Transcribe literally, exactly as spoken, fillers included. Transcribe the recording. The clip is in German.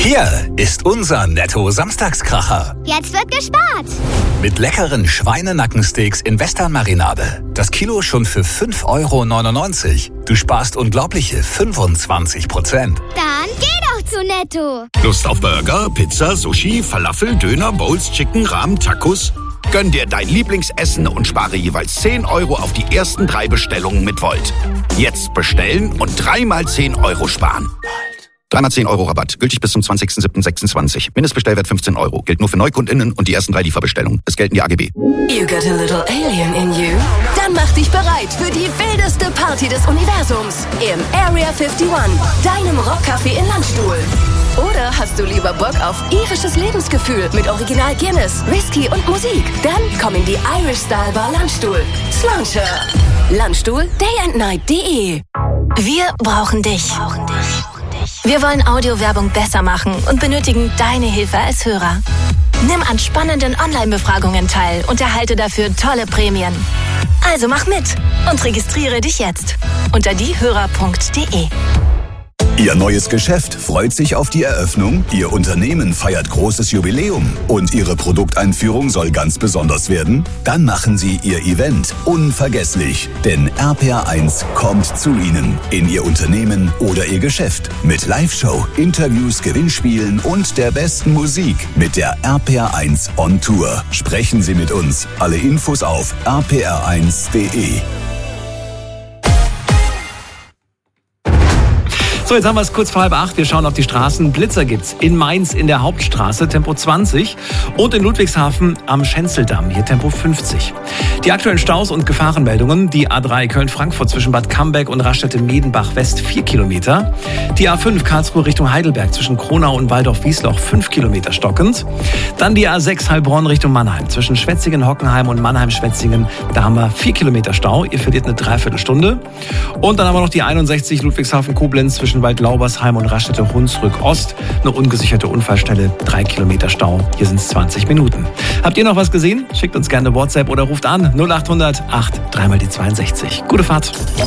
Hier ist unser Netto-Samstagskracher. Jetzt wird gespart. Mit leckeren Schweinenackensteaks in Western-Marinade. Das Kilo schon für fünf Euro neunundneunzig. Du sparst unglaubliche fünfundzwanzig Prozent. Dann geh doch zu Netto. Lust auf Burger, Pizza, Sushi, Falafel, Döner, Bowls, Chicken, Rahmen, Tacos? Gönn dir dein Lieblingsessen und spare jeweils zehn Euro auf die ersten drei Bestellungen mit Volt. Jetzt bestellen und dreimal zehn Euro sparen. Dreimal zehn Euro Rabatt. Gültig bis zum zwanzigster siebter sechsundzwanzig. Mindestbestellwert fünfzehn Euro. Gilt nur für NeukundInnen und die ersten drei Lieferbestellungen. Es gelten die A G B. You got a little alien in you? Dann mach dich bereit für die wildeste Party des Universums im Area einundfünfzig, deinem Rockcafé in Landstuhl. Oder hast du lieber Bock auf irisches Lebensgefühl mit Original Guinness, Whisky und Musik? Dann komm in die Irish Style Bar Landstuhl. Slauncher. Landstuhl, day and night punkt de. Wir brauchen dich. Wir wollen Audiowerbung besser machen und benötigen deine Hilfe als Hörer. Nimm an spannenden Online-Befragungen teil und erhalte dafür tolle Prämien. Also mach mit und registriere dich jetzt unter diehörer punkt de. Ihr neues Geschäft freut sich auf die Eröffnung, Ihr Unternehmen feiert großes Jubiläum und Ihre Produkteinführung soll ganz besonders werden? Dann machen Sie Ihr Event unvergesslich, denn R P R eins kommt zu Ihnen, in Ihr Unternehmen oder Ihr Geschäft. Mit Live-Show, Interviews, Gewinnspielen und der besten Musik mit der R P R eins on Tour. Sprechen Sie mit uns. Alle Infos auf r p r eins punkt de. So, jetzt haben wir es kurz vor halb acht. Wir schauen auf die Straßen. Blitzer gibt's in Mainz in der Hauptstraße, Tempo zwanzig. Und in Ludwigshafen am Schenzeldamm, hier Tempo fünfzig. Die aktuellen Staus und Gefahrenmeldungen. Die A drei Köln-Frankfurt zwischen Bad Camberg und Raststätte-Medenbach West vier Kilometer. Die A fünf Karlsruhe Richtung Heidelberg zwischen Kronau und Waldorf-Wiesloch fünf Kilometer stockend. Dann die A sechs Heilbronn Richtung Mannheim zwischen Schwetzingen-Hockenheim und Mannheim-Schwetzingen. Da haben wir vier Kilometer Stau. Ihr verliert eine Dreiviertelstunde. Und dann haben wir noch die einundsechzig Ludwigshafen-Koblenz zwischen Wald-Laubersheim und Raststätte-Hunsrück-Ost. Eine ungesicherte Unfallstelle, drei Kilometer Stau. Hier sind es zwanzig Minuten. Habt ihr noch was gesehen? Schickt uns gerne WhatsApp oder ruft an null acht hundert acht, dreimal die zweiundsechzig. Gute Fahrt.